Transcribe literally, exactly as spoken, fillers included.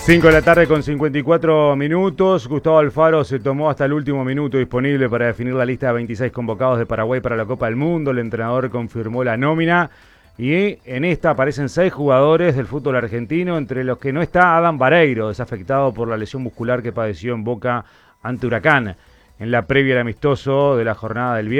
cinco de la tarde con cincuenta y cuatro minutos. Gustavo Alfaro se tomó hasta el último minuto disponible para definir la lista de veintiséis convocados de Paraguay para la Copa del Mundo. El entrenador confirmó la nómina y en esta aparecen seis jugadores del fútbol argentino, entre los que no está Adam Vareiro, desafectado por la lesión muscular que padeció en Boca ante Huracán en la previa del amistoso de la jornada del viernes.